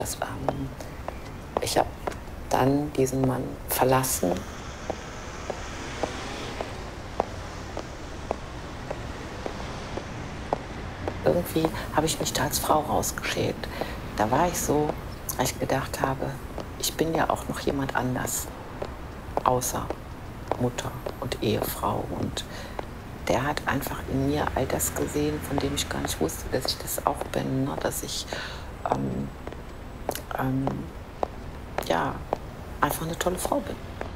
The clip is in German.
Das, ich habe dann diesen Mann verlassen. Irgendwie habe ich mich da als Frau rausgeschält. Da war ich so, dass ich gedacht habe, ich bin ja auch noch jemand anders, außer Mutter und Ehefrau. Und der hat einfach in mir all das gesehen, von dem ich gar nicht wusste, dass ich das auch bin, ne? Dass ich ähm, ja, einfach eine tolle Frau bin.